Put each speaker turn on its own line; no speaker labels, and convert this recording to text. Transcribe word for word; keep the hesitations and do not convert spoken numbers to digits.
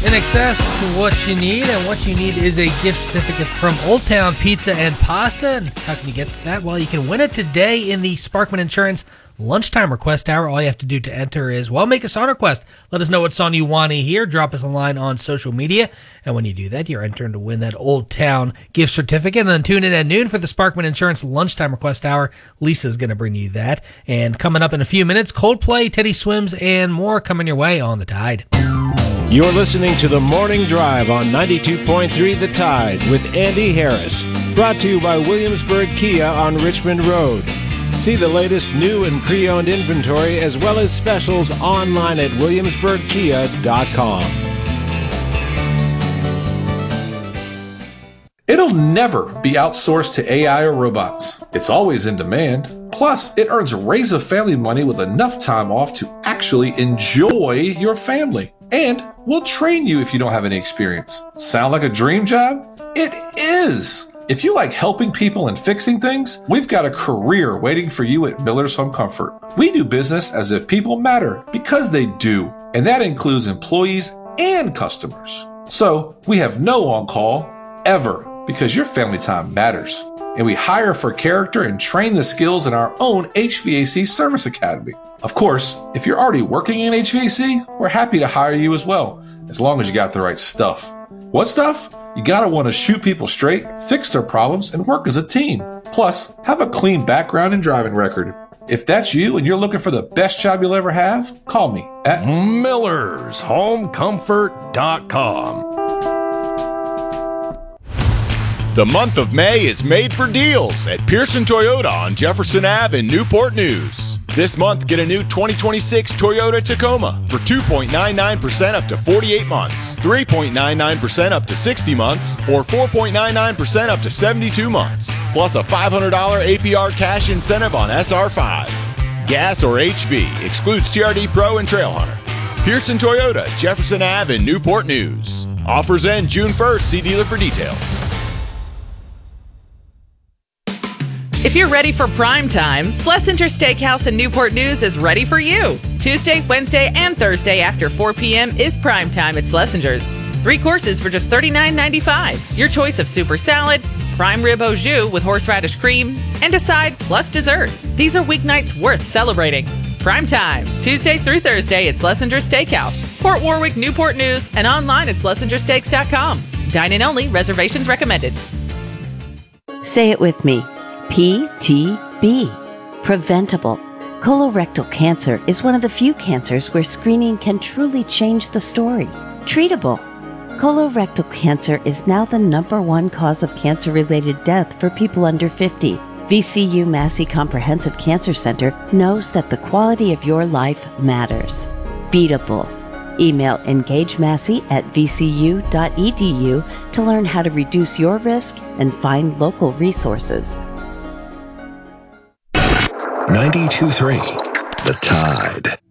In excess, what you need, and what you need is a gift certificate from Old Town Pizza and Pasta. And how can you get that? Well, you can win it today in the Sparkman Insurance Lunchtime Request Hour. All you have to do to enter is, well, make a song request. Let us know what song you want to hear. Drop us a line on social media. And when you do that, you're entering to win that Old Town gift certificate. And then tune in at noon for the Sparkman Insurance Lunchtime Request Hour. Lisa's going to bring you that. And coming up in a few minutes, Coldplay, Teddy Swims, and more coming your way on The Tide.
You're listening to The Morning Drive on ninety-two point three The Tide with Andy Harris. Brought to you by Williamsburg Kia on Richmond Road. See the latest new and pre-owned inventory as well as specials online at williamsburg kia dot com.
It'll never be outsourced to A I or robots. It's always in demand. Plus, it earns Raise a Family money with enough time off to actually enjoy your family. And we'll train you if you don't have any experience. Sound like a dream job? It is! If you like helping people and fixing things, we've got a career waiting for you at Miller's Home Comfort. We do business as if people matter, because they do. And that includes employees and customers. So, we have no on-call, ever, because your family time matters. And we hire for character and train the skills in our own H V A C Service Academy. Of course, if you're already working in H V A C, we're happy to hire you as well, as long as you got the right stuff. What stuff? You gotta want to shoot people straight, fix their problems, and work as a team. Plus, have a clean background and driving record. If that's you and you're looking for the best job you'll ever have, call me at
Millers Home Comfort dot com. The month of May is made for deals at Pearson Toyota on Jefferson Avenue in Newport News. This month, get a new twenty twenty-six Toyota Tacoma for two point nine nine percent up to forty-eight months, three point nine nine percent up to sixty months, or four point nine nine percent up to seventy-two months, plus a five hundred dollars A P R cash incentive on S R five. Gas or H V, excludes T R D Pro and Trailhunter. Pearson Toyota, Jefferson Avenue in Newport News. Offers end June first. See dealer for details.
If you're ready for prime time, Schlesinger Steakhouse in Newport News is ready for you. Tuesday, Wednesday, and Thursday after four p.m. is prime time at Schlesinger's. Three courses for just thirty-nine ninety-five. Your choice of super salad, prime rib au jus with horseradish cream, and a side plus dessert. These are weeknights worth celebrating. Prime time, Tuesday through Thursday at Schlesinger Steakhouse, Port Warwick, Newport News, and online at schlesinger steaks dot com. Dine-in only, reservations recommended.
Say it with me. P T B. Preventable. Colorectal cancer is one of the few cancers where screening can truly change the story. Treatable. Colorectal cancer is now the number one cause of cancer-related death for people under fifty. V C U Massey Comprehensive Cancer Center knows that the quality of your life matters. Beatable. Email engagemassey at v c u dot e d u to learn how to reduce your risk and find local resources.
ninety-two point three The Tide.